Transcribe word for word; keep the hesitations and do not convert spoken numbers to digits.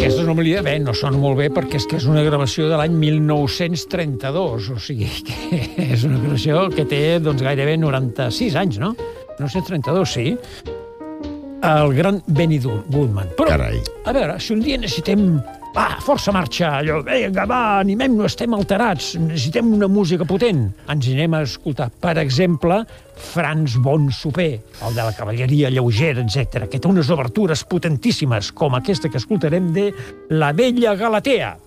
Aquestes no me li... Bé, no sona molt bé perquè és que és una gravació de l'any mil nou-cents trenta-dos, o sigui que és una gravació que té doncs, gairebé noranta-sis anys, no? mil nou-cents trenta-dos, sí. El gran Benny Goodman. Però, Carai. a veure, si un dia necessitem... Va, força marxa, allò, vinga, va, animem-nos, estem alterats, necessitem una música potent. Ens anem a escoltar, per exemple, Franz von Supé, el de la cavalleria lleugera, etcètera, que té unes obertures potentíssimes, com aquesta que escoltarem de La Vella Galatea.